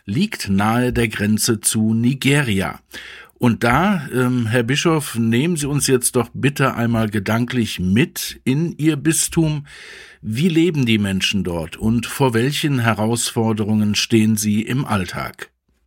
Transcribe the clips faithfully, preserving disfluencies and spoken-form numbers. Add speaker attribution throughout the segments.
Speaker 1: liegt nahe der Grenze zu Nigeria. Und da, ähm, Herr Bischof, nehmen Sie uns jetzt doch bitte einmal gedanklich mit in Ihr Bistum. Wie leben die Menschen dort und vor welchen Herausforderungen stehen sie im Alltag?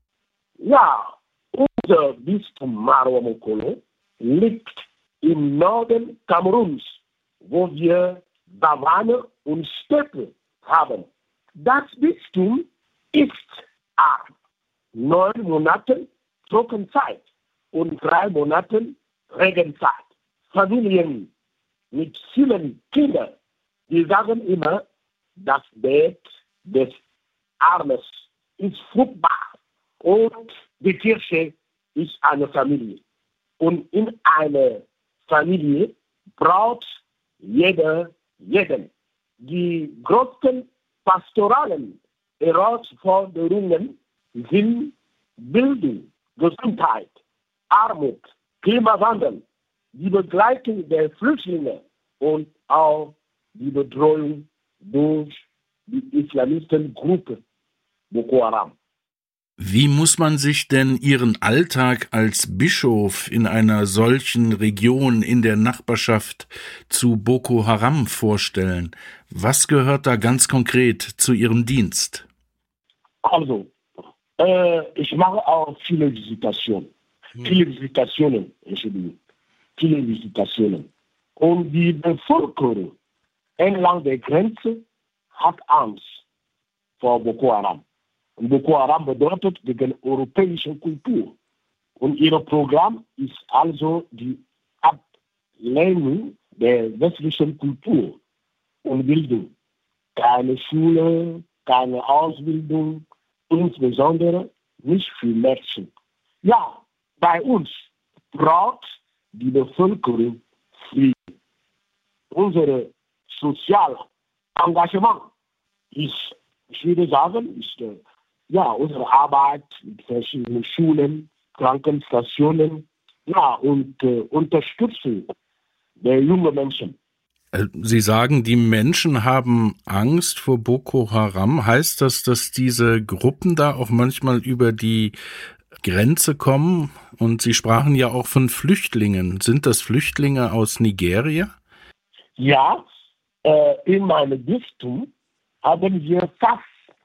Speaker 2: Ja, unser Bistum Marwa Mokolo liegt im Norden Kameruns, wo wir Savanne und Steppe haben. Das Bistum ist arm. Neun Monate Trockenzeit und drei Monate Regenzeit. Familien mit vielen Kindern, die sagen immer, das Bett des Armes ist fruchtbar und die Kirche ist eine Familie. Und in einer Familie braucht jeder jeden. Die größten pastoralen Herausforderungen sind Bildung, Gesundheit, Armut, Klimawandel, die Begleitung der Flüchtlinge und auch die Bedrohung durch die Islamistengruppe Boko Haram.
Speaker 1: Wie muss man sich denn Ihren Alltag als Bischof in einer solchen Region in der Nachbarschaft zu Boko Haram vorstellen? Was gehört da ganz konkret zu Ihrem Dienst?
Speaker 2: Also, äh, ich mache auch viele Visitationen. Hm. Viele Visitationen, Entschuldigung. Viele Visitationen. Und die Bevölkerung entlang der Grenze hat Angst vor Boko Haram. Und Boko Haram bedeutet gegen europäische Kultur. Und ihr Programm ist also die Ablehnung der westlichen Kultur und Bildung. Keine Schule, keine Ausbildung, insbesondere nicht für Mädchen. Ja, bei uns braucht die Bevölkerung Frieden. Unser soziales Engagement ist, ich würde sagen, ist ja, unsere Arbeit mit verschiedenen Schulen, Krankenstationen, ja, und äh, Unterstützung der jungen Menschen.
Speaker 1: Sie sagen, die Menschen haben Angst vor Boko Haram. Heißt das, dass diese Gruppen da auch manchmal über die Grenze kommen? Und Sie sprachen ja auch von Flüchtlingen. Sind das Flüchtlinge aus Nigeria?
Speaker 2: Ja, äh, in meinem Bistum haben wir fast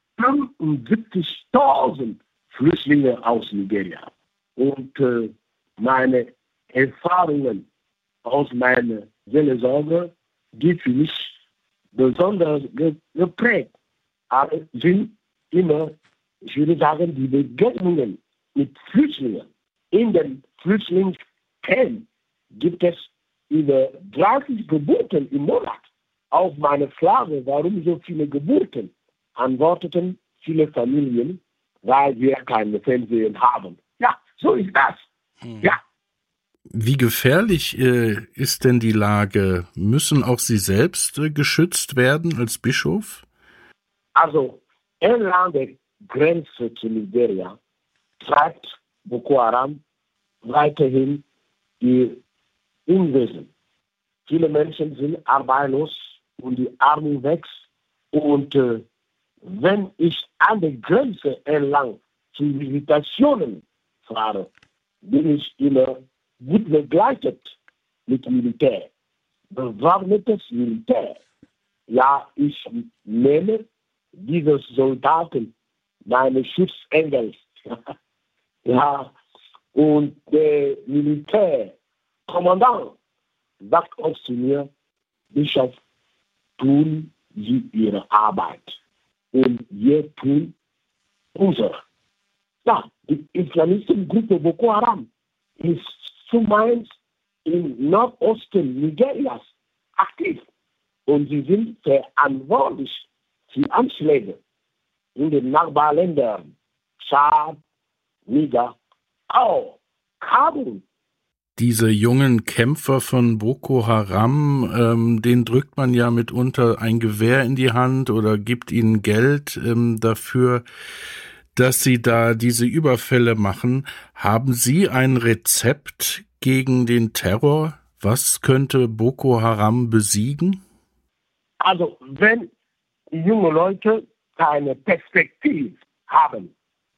Speaker 2: fünfundsiebzigtausend Flüchtlinge aus Nigeria. Und äh, meine Erfahrungen aus meiner Seelsorge, die für mich besonders geprägt haben, sind immer, ich würde sagen, die Begegnungen mit Flüchtlingen. In den Flüchtlingscamps gibt es über dreißig Geburten im Monat. Auf meine Frage, warum so viele Geburten, antworteten viele Familien, weil wir keine Fernsehen haben. Ja, so ist das. Hm. Ja.
Speaker 1: Wie gefährlich äh, ist denn die Lage? Müssen auch Sie selbst äh, geschützt werden als Bischof?
Speaker 2: Also, entlang der Grenze zu Nigeria treibt Boko Haram weiterhin die Unwesen. Viele Menschen sind arbeitslos und die Armut wächst. Und äh, wenn ich an der Grenze entlang zu Visitationen fahre, bin ich immer gut begleitet mit Militär. Bewaffnetes Militär. Ja, ich nenne diese Soldaten meine Schutzengel. Ja, und der Militärkommandant sagt auch zu mir, Bischof, tun Sie Ihre Arbeit. Und wir tun unsere. Ja, die Islamistengruppe Boko Haram ist zumeist im Nordosten Nigerias aktiv. Und sie sind verantwortlich für Anschläge in den Nachbarländern, Tschad, Niger, auch Kabul.
Speaker 1: Diese jungen Kämpfer von Boko Haram, ähm, denen drückt man ja mitunter ein Gewehr in die Hand oder gibt ihnen Geld ähm, dafür, dass sie da diese Überfälle machen. Haben Sie ein Rezept gegen den Terror? Was könnte Boko Haram besiegen?
Speaker 2: Also wenn junge Leute keine Perspektive haben,